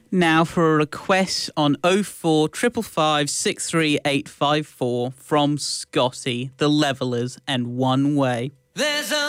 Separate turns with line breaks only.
Now for a request on 04555 63854 from Scotty, The Levellers, and One Way. There's a